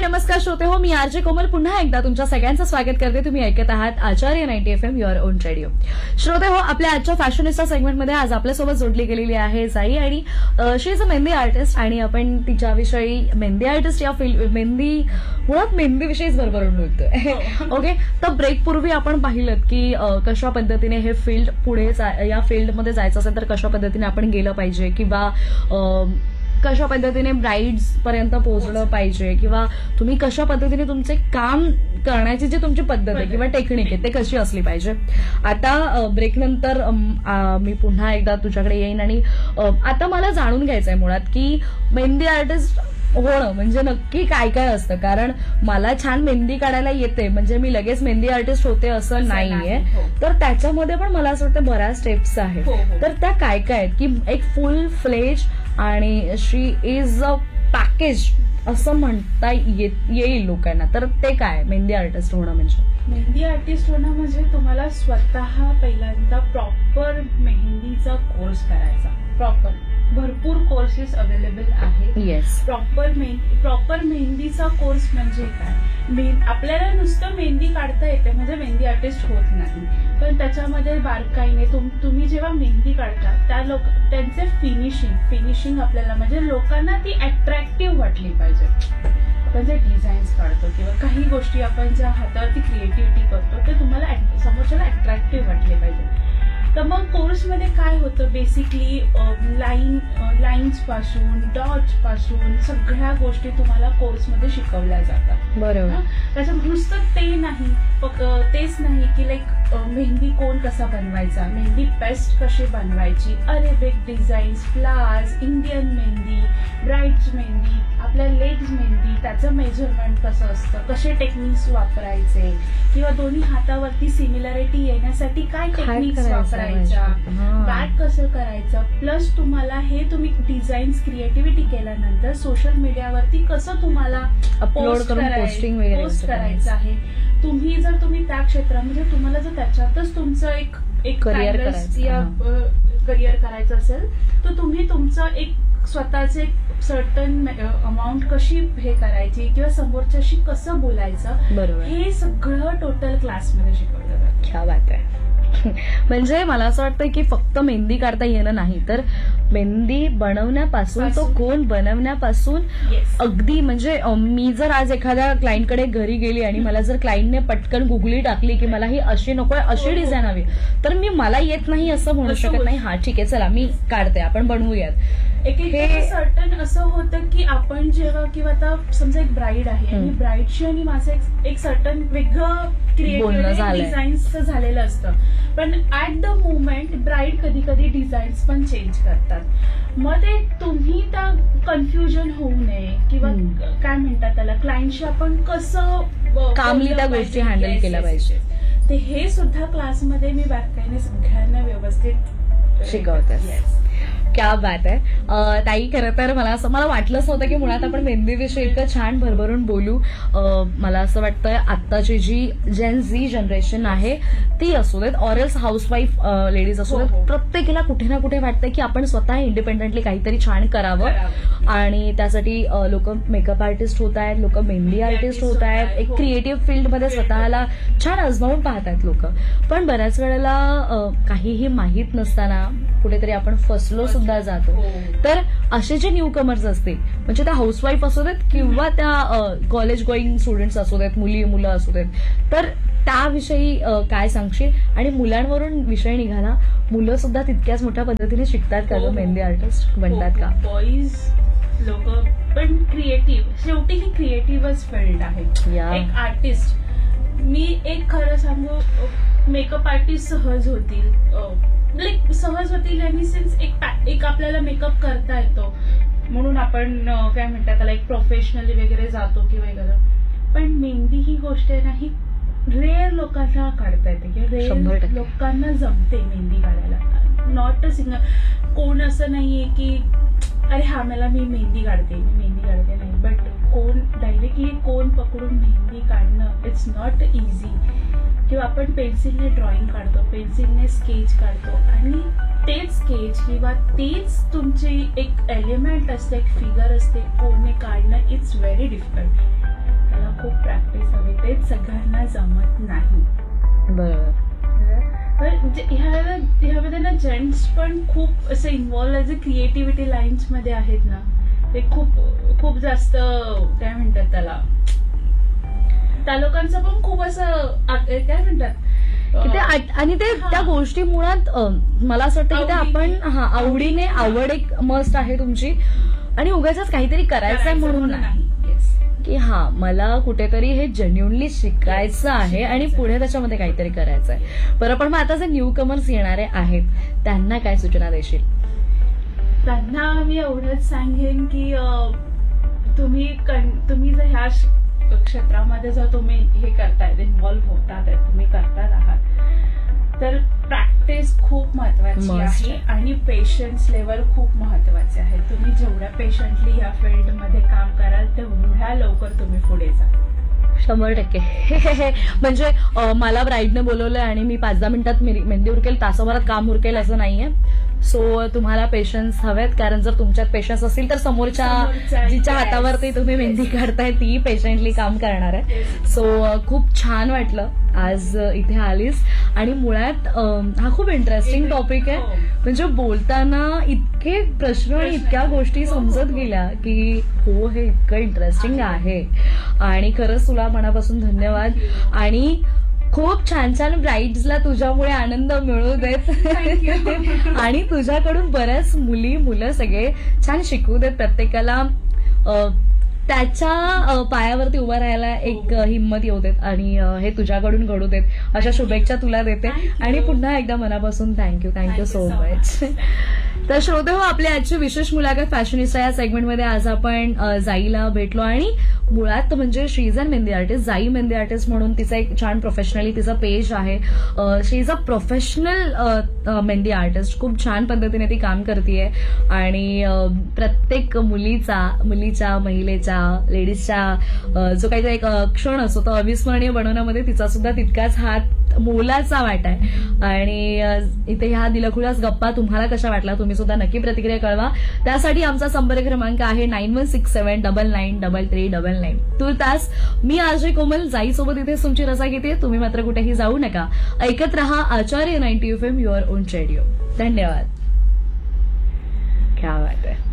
नमस्कार श्रोते हो, मी आरजे कोमल पुन्हा एकदा तुमच्या सगळ्यांचं स्वागत करते. तुम्ही ऐकत आहात आचार्य 90 FM युअर ओन रेडिओ. श्रोते हो, आपल्या आजच्या फॅशनिस्टा सेगमेंटमध्ये आज आपल्यासोबत जोडली गेलेली आहे जाई, आणि शी इज अ मेहंदी आर्टिस्ट, आणि आपण तिच्याविषयी मेहंदी आर्टिस्ट या फील्ड मुळात मेहंदीविषयीच भरभरून बोलतोय. ओके, तर ब्रेक पूर्वी आपण पाहिलं की कशा पद्धतीने हे फील्ड पुढे या फील्डमध्ये जायचं असेल तर कशा पद्धतीने आपण गेलं पाहिजे, किंवा कशा पद्धतीने ब्राइड्स पर्यंत पोहोचलं पाहिजे, किंवा तुम्ही कशा पद्धतीने तुमचे काम करण्याची जी तुमची पद्धत आहे किंवा टेक्निक आहे ते कशी असली पाहिजे. आता ब्रेक नंतर मी पुन्हा एकदा तुझ्याकडे येईन, आणि आता मला जाणून घ्यायचंय मुळात की मेहंदी आर्टिस्ट होणं म्हणजे नक्की काय काय असतं. कारण मला छान मेहंदी काढायला येते म्हणजे मी लगेच मेहंदी आर्टिस्ट होते असं नाहीये. तर त्याच्यामध्ये पण मला असं वाटतं बऱ्याच स्टेप्स आहेत. तर त्या काय काय आहेत की एक फुल फ्लेज आणि शी इज अ पॅकेज असं म्हणता येईल लोकांना. तर ते काय मेहंदी आर्टिस्ट होणं म्हणजे? मेहंदी आर्टिस्ट होणं म्हणजे तुम्हाला स्वतः पहिल्यांदा प्रॉपर मेहंदीचा कोर्स करायचा. प्रॉपर भरपूर कोर्सेस अवेलेबल आहेत. येस, प्रॉपर मेहंदीचा कोर्स म्हणजे काय, आपल्याला नुसतं मेहंदी काढता येते म्हणजे मेहंदी आर्टिस्ट होत नाही, पण त्याच्यामध्ये बारकाईने तुम्ही जेव्हा मेहंदी काढता त्यांचे फिनिशिंग आपल्याला म्हणजे लोकांना ती अट्रॅक्टिव्ह वाटली पाहिजे. आपण जे डिझाईन्स काढतो किंवा काही गोष्टी आपण ज्या हातावरती क्रिएटिव्हिटी करतो ते तुम्हाला समोरच्याला अट्रॅक्टिव्ह वाटले पाहिजे. तर मग कोर्समध्ये काय होतं, बेसिकली लाईन्स पासून डॉट्स पासून सगळ्या गोष्टी तुम्हाला कोर्समध्ये शिकवल्या जातात. बरोबर. त्याच्यात नुसतं तेच नाही की लाईक मेहंदी कोण कसा बनवायचा, मेहंदी पेस्ट कशी बनवायची, Arabic designs, flowers, Indian mehndi, brides mehndi, आपल्या लेग्स मेहंदी, त्याचं मेजरमेंट कसं असतं, कसे टेक्निक्स वापरायचे, किंवा दोन्ही हातावरती सिमिलॅरिटी येण्यासाठी काय टेक्निक्स वापरायच्या, बॅक कसं करायचं. प्लस तुम्हाला हे तुम्ही डिझाईन्स क्रिएटिव्हिटी केल्यानंतर सोशल मीडियावरती कसं तुम्हाला अपलोड करून पोस्ट करायचं आहे. तुम्ही त्या क्षेत्रामध्ये तुम्हाला जर त्याच्यातच तुमचं एक करिअर करायचं असेल तर तुम्ही तुमचं एक स्वतःचे सर्टन अमाऊंट कशी हे करायची किंवा समोरच्याशी कसं बोलायचं, बरोबर, हे सगळं टोटल क्लासमध्ये शिकवलं जातं. क्या बात आहे. म्हणजे मला असं वाटतं की फक्त मेहंदी काढता येणं नाही, तर मेहंदी बनवण्यापासून तो कोण बनवण्यापासून अगदी म्हणजे मी जर आज एखाद्या क्लायंटकडे घरी गेली आणि मला जर क्लायंटने पटकन गुगली टाकली की मला ही अशी नकोय, अशी डिझाईन हवी, तर मी मला येत नाही असं म्हणू शकत नाही. हा ठीक आहे, चला मी काढते, आपण बनवूयात. हे सर्टन असं होतं की आपण जेव्हा किंवा आता समजा एक ब्राईड आहे आणि ब्राईडशी आणि माझं एक सर्टन वेगळं क्रिएटिव्ह डिझाईन्स झालेलं असतं, पण ऍट द मुमेंट ब्राईड कधी कधी डिझाईन्स पण चेंज करतात. मग ते तुम्ही त्या कन्फ्युजन होऊ नये किंवा काय म्हणतात त्याला, क्लायंटशी आपण कसं कामली त्या गोष्टी हँडल केल्या पाहिजे, ते हे सुद्धा क्लासमध्ये मी बारकाईने सगळ्यांना व्यवस्थित शिकवते. क्या बात आहे ताई. खरं तर मला वाटलंच नव्हतं की मुळात आपण मेहंदीविषयी इतकं छान भरभरून बोलू. मला असं वाटतंय आत्ताची जी जेन झी जनरेशन आहे ती असू देत, ऑरल्स हाऊसवाईफ लेडीज असू देत, प्रत्येकीला कुठे ना कुठे वाटतंय की आपण स्वतः इंडिपेंडेंटली काहीतरी छान करावं, आणि त्यासाठी लोक मेकअप आर्टिस्ट होत आहेत, लोक मेहंदी आर्टिस्ट होत आहेत, एक क्रिएटिव्ह फील्डमध्ये स्वतःला छान आजमावून पाहत आहेत लोक. पण बऱ्याच वेळेला काहीही माहीत नसताना कुठेतरी आपण फसलो सुद्धा जातो. तर असे जे न्यू कमर्स असतील, म्हणजे त्या हाऊसवाईफ असू देत किंवा त्या कॉलेज गोईंग स्टुडंट्स असू देत, मुलं असू देत, तर त्याविषयी काय सांगशील? आणि मुलांवरून विषय निघाला, मुलं सुद्धा तितक्याच मोठ्या पद्धतीने शिकतात का ग, मेहंदी आर्टिस्ट बनतात का? बॉईज लोक पण क्रिएटिव्ह, शेवटी ही क्रिएटिव्हच फील्ड आहे. एक आर्टिस्ट, मी एक खरं सांगू, मेकअप आर्टिस्ट सहज होतील इन सेन्स एक आपल्याला मेकअप करता येतो म्हणून आपण काय म्हणतात त्याला एक प्रोफेशनली वगैरे जातो किंवा वगैरे, पण मेहंदी ही गोष्ट आहे ना, ही रेअर लोकांना काढता येते किंवा रेअर लोकांना जमते मेहंदी काढायला. नॉट अ सिंगर, कोण असं नाहीये की अरे हा मला मी मेहंदी काढते नाही, बट डायरेक्टली कोण पकडून मेहंदी काढणं इट्स नॉट इझी. किंवा आपण पेन्सिलने ड्रॉइंग काढतो, पेन्सिलने स्केच काढतो, आणि तेच स्केच किंवा तेच तुमची एक एलिमेंट असते, एक फिगर असते, कोणने काढणं इट्स व्हेरी डिफिकल्ट. खूप प्रॅक्टिस हवी, तेच सगळ्यांना जमत नाही. बरोबर. म्हणजे ह्यामध्ये ना जेंट्स पण खूप असे इन्व्हॉल्व जे क्रिएटिव्हिटी लाईन्स मध्ये आहेत ना, ते खूप खूप जास्त काय म्हणतात त्याला, त्या लोकांचं पण खूप असं काय म्हणतात की ते आणि ते त्या गोष्टी मुळात मला असं वाटतं की ते आपण आवडीने, आवड एक मस्ट आहे तुमची, आणि उगाचच काहीतरी करायचंय म्हणून नाही, की मला कुठेतरी हे जेन्युनली शिकायचं आहे आणि पुढे त्याच्यामध्ये काहीतरी करायचं आहे. बरं, पण मग आता जे न्यू कमर्स येणारे आहेत त्यांना काय सूचना देशील? त्यांना मी एवढंच सांगेन की तुम्ही जर ह्या क्षेत्रामध्ये जर तुम्ही हे करताय, इन्व्हॉल्व्ह होतात, तुम्ही करतात आहात, तर प्रॅक्टिस खूप महत्वाची आहे आणि पेशन्स लेवल खूप महत्वाचे आहे. तुम्ही जेवढ्या पेशंटली या फील्डमध्ये काम कराल तेवढ्या लवकर तुम्ही पुढे जा. 100%. म्हणजे मला ब्राईडने बोलवलंय आणि मी 5-10 मिनिटात मेहंदी उरकेल, तासाभरात काम उरकेल असं नाहीये. सो तुम्हाला पेशन्स हवेत, कारण जर तुमच्यात पेशन्स असतील तर समोरच्या जिच्या हातावरती तुम्ही मेहंदी काढताय ती पेशंटली काम करणार आहे. सो खूप छान वाटलं आज इथे आलीस, आणि मुळात हा खूप इंटरेस्टिंग टॉपिक आहे. म्हणजे बोलताना इतके प्रश्न आणि इतक्या गोष्टी समजत गेल्या की हे इतकं इंटरेस्टिंग आहे. आणि खरंच तुला मनापासून धन्यवाद, आणि खूप छान छान ब्राईड्सला तुझ्यामुळे आनंद मिळू देत आणि तुझ्याकडून बऱ्याच मुलं सगळे छान शिकवू देत, प्रत्येकाला त्याच्या पायावरती उभा राहायला एक हिंमत येऊ देत, आणि हे तुझ्याकडून घडू देत, अशा शुभेच्छा तुला देते. आणि पुन्हा एकदा मनापासून थँक्यू सो मच. तर श्रोते हो, आपली आजची विशेष मुलाखत फॅशनिस्टा या सेगमेंटमध्ये आज आपण जाईला भेटलो, आणि मुळात म्हणजे शी इज अ मेहंदी आर्टिस्ट, जाई मेहंदी आर्टिस्ट म्हणून तिचं एक छान प्रोफेशनली तिचं पेज आहे. शी is a professional mehndi artist, खूप छान पद्धतीने ती काम करतेय, आणि प्रत्येक मुलीच्या महिलेच्या लेडीजच्या जो काही एक क्षण असतो तो अविस्मरणीय बनवण्यामध्ये तिचा सुद्धा तितकाच हात मोलाचा वाटा आहे. आणि इथे ह्या दिलखुलास गप्पा तुम्हाला कशा वाटला, तुम्ही सुद्धा नक्की प्रतिक्रिया कळवा. त्यासाठी आमचा संपर्क क्रमांक आहे 9167993399. तुर्तास मी आजय कोमल जाईसोबत इथे तुमची रजा घेते. तुम्ही मात्र कुठेही जाऊ नका, ऐकत रहा आचार्य 90 FM युअर ओन रेडिओ. धन्यवाद. क्या बात आहे.